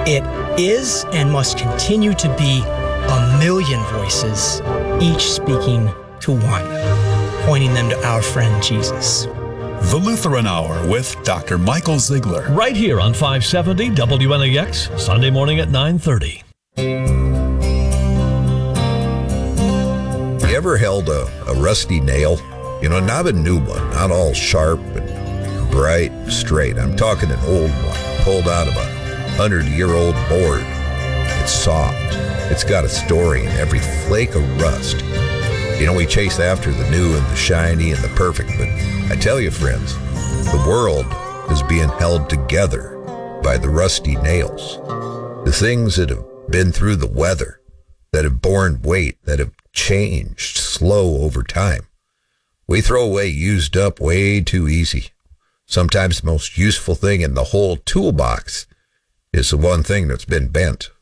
It is and must continue to be a million voices, each speaking to one, pointing them to our friend Jesus. The Lutheran Hour with Dr. Michael Ziegler. Right here on 570 WNAX, Sunday morning at 9:30. You ever held a rusty nail? Not a new one, not all sharp and bright, straight. I'm talking an old one, pulled out of a 100-year-old board. It's soft. It's got a story in every flake of rust. We chase after the new and the shiny and the perfect, but I tell you, friends, the world is being held together by the rusty nails. The things that have been through the weather, that have borne weight, that have changed slow over time. We throw away used up way too easy. Sometimes the most useful thing in the whole toolbox is the one thing that's been bent.